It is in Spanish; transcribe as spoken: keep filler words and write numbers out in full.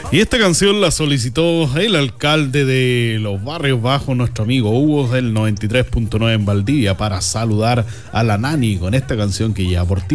Y esta canción la solicitó el alcalde de los Barrios Bajos, nuestro amigo Hugo, del noventa y tres punto nueve en Valdivia, para saludar a la Nani con esta canción que lleva por ti.